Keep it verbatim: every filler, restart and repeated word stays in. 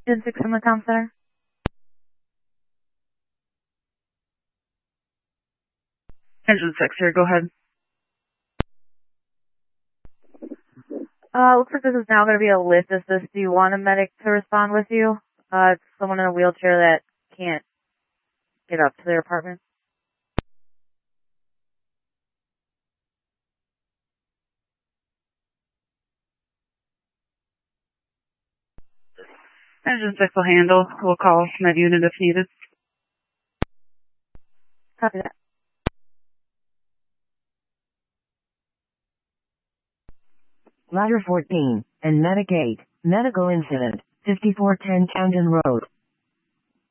Engine six from the comm center. Engine six here, go ahead. Uh, looks like this is now going to be a lift assist. Do you want a medic to respond with you? Uh, it's someone in a wheelchair that can't get up to their apartment. Engine six will handle. We'll call med unit if needed. Copy that. Ladder fourteen, and Medic eight, medical incident, fifty-four ten Camden Road.